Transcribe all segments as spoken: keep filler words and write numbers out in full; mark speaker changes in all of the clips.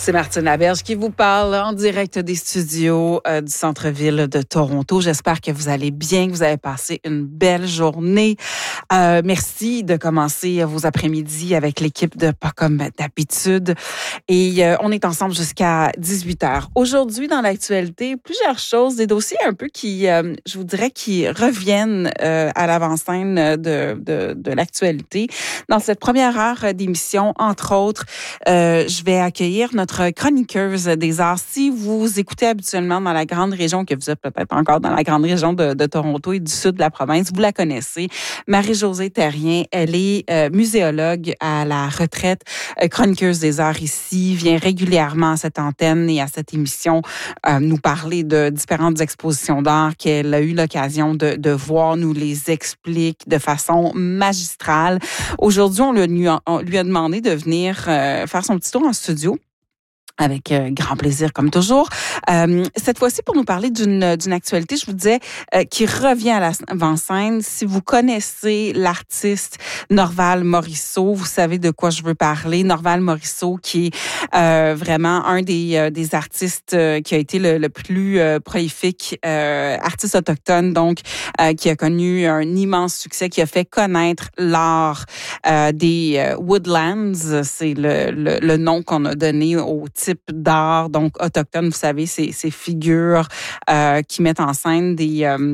Speaker 1: C'est Martine Laberge qui vous parle en direct des studios euh, du centre-ville de Toronto. J'espère que vous allez bien, que vous avez passé une belle journée. Euh, merci de commencer vos après-midi avec l'équipe de Pas comme d'habitude. Et euh, on est ensemble jusqu'à dix-huit heures. Aujourd'hui, dans l'actualité, plusieurs choses, des dossiers un peu qui, euh, je vous dirais, qui reviennent euh, à l'avant-scène de, de, de l'actualité. Dans cette première heure d'émission, entre autres, euh, je vais accueillir notre chroniqueuse des arts. Si vous écoutez habituellement dans la grande région, que vous êtes peut-être encore dans la grande région de, de Toronto et du sud de la province, vous la connaissez, Marie-Josée Terrien. Elle est euh, muséologue à la retraite, euh, chroniqueuse des arts ici, vient régulièrement à cette antenne et à cette émission euh, nous parler de différentes expositions d'art qu'elle a eu l'occasion de, de voir, nous les explique de façon magistrale. Aujourd'hui, on lui a, on lui a demandé de venir euh, faire son petit tour en studio. Avec euh, grand plaisir, comme toujours. Euh, cette fois-ci, pour nous parler d'une, d'une actualité, je vous disais, euh, qui revient à l'avant-scène. Si vous connaissez l'artiste Norval Morisseau, vous savez de quoi je veux parler. Norval Morisseau, qui est euh, vraiment un des, euh, des artistes euh, qui a été le, le plus euh, prolifique euh, artiste autochtone, donc euh, qui a connu un immense succès, qui a fait connaître l'art euh, des euh, Woodlands. C'est le, le, le nom qu'on a donné au type d'art, donc autochtone, vous savez, ces, ces figures euh, qui mettent en scène des... Euh,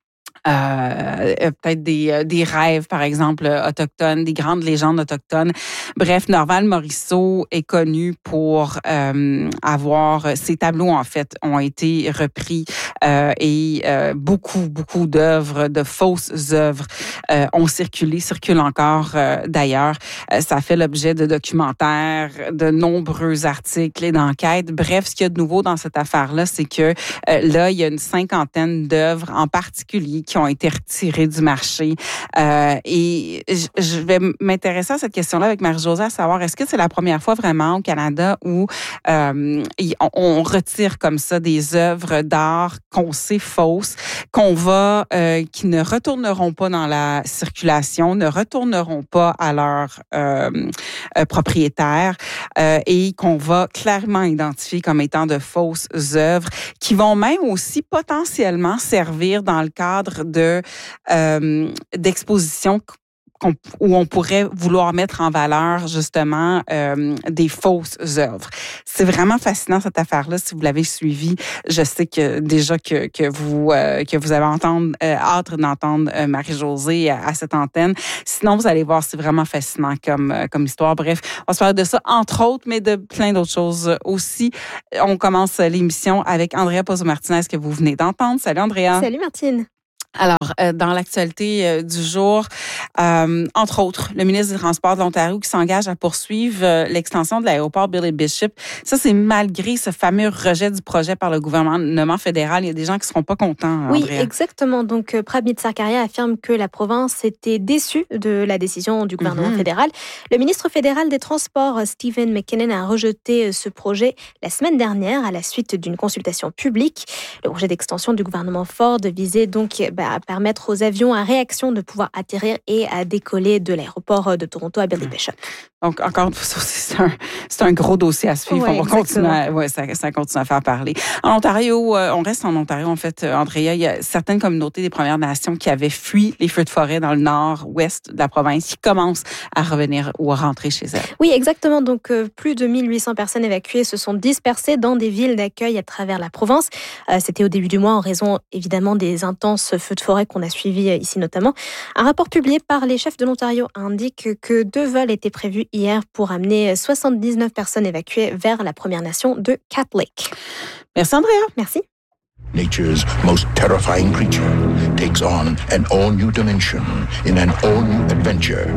Speaker 1: Euh, peut-être des, euh, des rêves, par exemple, autochtones, des grandes légendes autochtones. Bref, Norval Morisseau est connu pour euh, avoir... Ses tableaux, en fait, ont été repris euh, et euh, beaucoup, beaucoup d'œuvres, de fausses œuvres euh, ont circulé, circulent encore euh, d'ailleurs. Euh, ça fait l'objet de documentaires, de nombreux articles et d'enquêtes. Bref, ce qu'il y a de nouveau dans cette affaire-là, c'est que euh, là, il y a une cinquantaine d'œuvres en particulier qui ont été retirés du marché. Euh, et je vais m'intéresser à cette question-là avec Marie-Josée, à savoir, est-ce que c'est la première fois vraiment au Canada où euh, on retire comme ça des œuvres d'art qu'on sait fausses, qu'on va, euh, qui ne retourneront pas dans la circulation, ne retourneront pas à leur euh, euh, propriétaire euh, et qu'on va clairement identifier comme étant de fausses œuvres qui vont même aussi potentiellement servir dans le cadre de euh, d'exposition qu'on, où on pourrait vouloir mettre en valeur justement euh, des fausses œuvres. C'est vraiment fascinant cette affaire-là. Si vous l'avez suivi, je sais que déjà que que vous euh, que vous avez entendre, euh, hâte d'entendre euh, Marie-Josée à, à cette antenne. Sinon, vous allez voir, c'est vraiment fascinant comme euh, comme histoire. Bref, on va se parler de ça entre autres, mais de plein d'autres choses aussi. On commence l'émission avec Andrea Pozzo-Martinez que vous venez d'entendre. Salut Andrea.
Speaker 2: Salut Martine.
Speaker 1: Alors, euh, dans l'actualité euh, du jour, euh, entre autres, le ministre des Transports de l'Ontario qui s'engage à poursuivre euh, l'extension de l'aéroport Billy Bishop. Ça, c'est malgré ce fameux rejet du projet par le gouvernement fédéral. Il y a des gens qui ne seront pas contents,
Speaker 2: Oui,
Speaker 1: Andrea.
Speaker 2: exactement. Donc, euh, Prabhat Sarkaria affirme que la province était déçue de la décision du gouvernement mm-hmm. fédéral. Le ministre fédéral des Transports, Stephen McKinnon, a rejeté ce projet la semaine dernière à la suite d'une consultation publique. Le projet d'extension du gouvernement Ford visait donc bah, à permettre aux avions à réaction de pouvoir atterrir et à décoller de l'aéroport de Toronto à Billy Bishop.
Speaker 1: Donc, encore une fois, c'est un, c'est un gros dossier à suivre.
Speaker 2: Ouais,
Speaker 1: on va continuer à, ouais, ça, ça continue à faire parler. En Ontario, euh, on reste en Ontario, en fait, Andrea. Il y a certaines communautés des Premières Nations qui avaient fui les feux de forêt dans le nord-ouest de la province qui commencent à revenir ou à rentrer chez elles.
Speaker 2: Oui, exactement. Donc, euh, plus de mille huit cents personnes évacuées se sont dispersées dans des villes d'accueil à travers la province. Euh, c'était au début du mois en raison, évidemment, des intenses feux de forêt qu'on a suivis ici notamment. Un rapport publié par les chefs de l'Ontario indique que deux vols étaient prévus hier pour amener soixante-dix-neuf personnes évacuées vers la Première Nation de Cat Lake.
Speaker 1: Merci Andrea.
Speaker 2: Merci.
Speaker 3: Nature's most terrifying creature takes on an all-new dimension in an all-new adventure.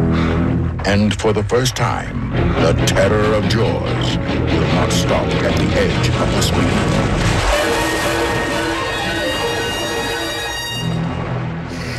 Speaker 3: And for the first time, the terror of Jaws will not stop at the edge of the screen.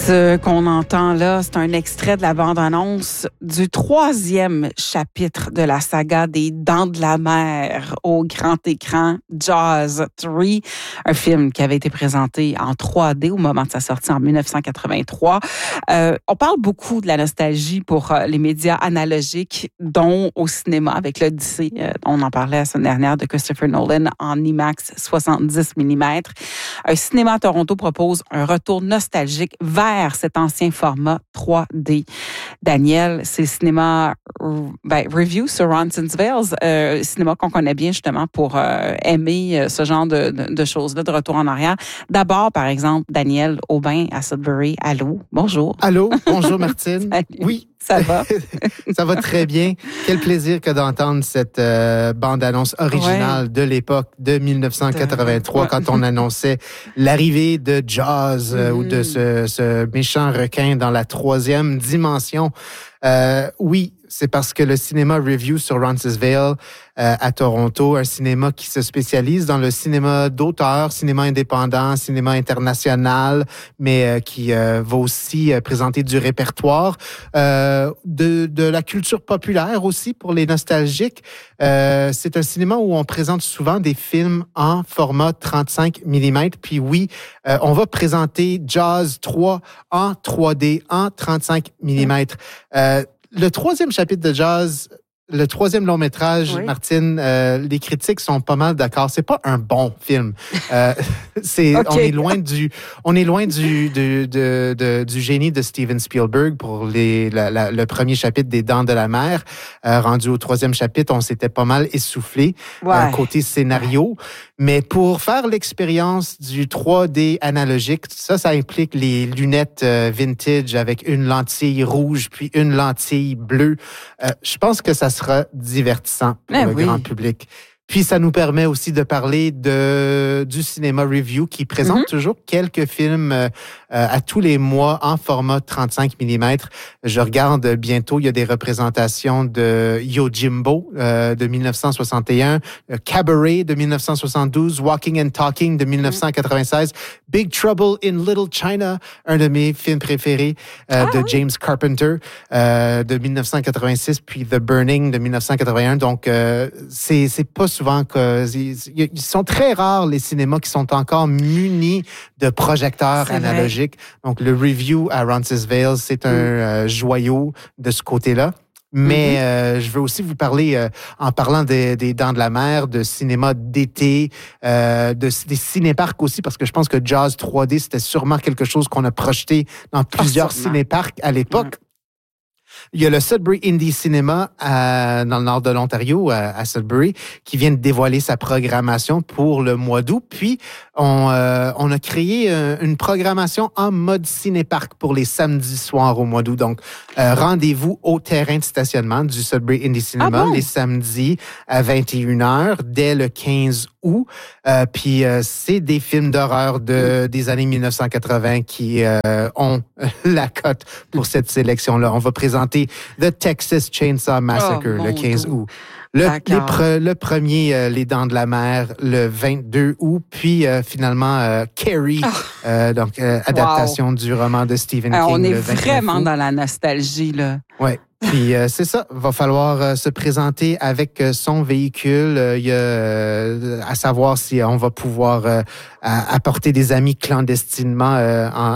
Speaker 1: Ce qu'on entend là, c'est un extrait de la bande-annonce du troisième chapitre de la saga des Dents de la Mer au grand écran, Jaws trois, un film qui avait été présenté en trois D au moment de sa sortie en dix-neuf cent quatre-vingt-trois. Euh, on parle beaucoup de la nostalgie pour euh, les médias analogiques, dont au cinéma avec l'Odyssée. Euh, on en parlait la semaine dernière de Christopher Nolan en IMAX soixante-dix millimètres. Un cinéma à Toronto propose un retour nostalgique vers cet ancien format trois D. Daniel, c'est le cinéma ben, Review sur Roncesvalles, euh, cinéma qu'on connaît bien justement pour euh, aimer ce genre de, de, de choses-là, de retour en arrière. D'abord, par exemple, Daniel Aubin à Sudbury. Allô, bonjour.
Speaker 4: Allô, bonjour Martine.
Speaker 1: Salut.
Speaker 4: Oui.
Speaker 1: Ça va?
Speaker 4: Ça va très bien. Quel plaisir que d'entendre cette euh, bande-annonce originale ouais. de l'époque de dix-neuf cent quatre-vingt-trois, ouais. quand on annonçait l'arrivée de Jaws euh, mm. ou de ce, ce méchant requin dans la troisième dimension. Euh, oui, c'est parce que le cinéma Review sur Roncesvalles euh, à Toronto, un cinéma qui se spécialise dans le cinéma d'auteur, cinéma indépendant, cinéma international, mais euh, qui euh, va aussi euh, présenter du répertoire, euh, de, de la culture populaire aussi pour les nostalgiques. Euh, c'est un cinéma où on présente souvent des films en format trente-cinq millimètres. Puis oui, euh, on va présenter Jaws trois en trois D, en trente-cinq millimètres. Euh, Le troisième chapitre de Jaws, le troisième long métrage, oui. Martine, euh, les critiques sont pas mal d'accord. C'est pas un bon film. Euh, c'est, okay. on est loin du, on est loin du, du, de, de, du génie de Steven Spielberg pour les, la, la, le premier chapitre des Dents de la Mer. Euh, rendu au troisième chapitre, on s'était pas mal essoufflé ouais. euh, côté scénario. Ouais. Mais pour faire l'expérience du trois D analogique, ça, ça implique les lunettes euh, vintage avec une lentille rouge puis une lentille bleue. Euh, je pense que ça sera divertissant pour eh le oui. grand public. Puis, ça nous permet aussi de parler de, du cinéma Review qui présente mm-hmm. toujours quelques films euh, à tous les mois en format trente-cinq millimètres. Je regarde bientôt, il y a des représentations de Yojimbo euh, de dix-neuf cent soixante et un, Cabaret de dix-neuf cent soixante-douze, Walking and Talking de dix-neuf cent quatre-vingt-seize, Big Trouble in Little China, un de mes films préférés euh, ah, de oui. James Carpenter euh, de dix-neuf cent quatre-vingt-six, puis The Burning de dix-neuf cent quatre-vingt-un. Donc, euh, c'est, c'est pas souvent que ils sont très rares les cinémas qui sont encore munis de projecteurs c'est analogiques. Vrai. Donc le Review à Roncesvalles, c'est un mm. euh, joyau de ce côté-là. Mais mm-hmm. euh, je veux aussi vous parler, euh, en parlant des, des Dents de la Mer, de cinéma d'été, euh, de, des cinéparcs aussi, parce que je pense que Jaws trois D, c'était sûrement quelque chose qu'on a projeté dans plusieurs oh, cinéparcs à l'époque. Mm. Il y a le Sudbury Indie Cinema à, dans le nord de l'Ontario, à, à Sudbury, qui vient de dévoiler sa programmation pour le mois d'août. Puis, on, euh, on a créé euh, une programmation en mode cinéparc pour les samedis soirs au mois d'août. Donc, euh, rendez-vous au terrain de stationnement du Sudbury Indie Cinema ah bon? les samedis à vingt et une heures dès le quinze août. Euh, puis, euh, c'est des films d'horreur de, des années dix-neuf cent quatre-vingts qui euh, ont la cote pour cette sélection-là. On va présenter The Texas Chainsaw Massacre oh, le quinze août. Le, les pre, le premier, euh, Les Dents de la Mer, le vingt-deux août. Puis, euh, finalement, euh, Carrie, oh. euh, donc euh, adaptation wow. du roman de Stephen
Speaker 1: Alors,
Speaker 4: King.
Speaker 1: On est
Speaker 4: le
Speaker 1: vraiment août. Dans la nostalgie, là.
Speaker 4: Oui. Puis euh, c'est ça, va falloir euh, se présenter avec euh, son véhicule. Euh, il y a euh, à savoir si on va pouvoir euh, à, apporter des amis clandestinement euh, en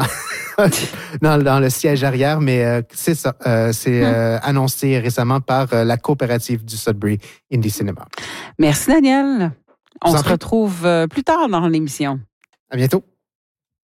Speaker 4: dans, dans le siège arrière, mais euh, c'est ça. Euh, c'est euh, annoncé récemment par euh, la coopérative du Sudbury Indie Cinema.
Speaker 1: Merci Daniel. On se retrouve euh, plus tard dans l'émission.
Speaker 4: À bientôt.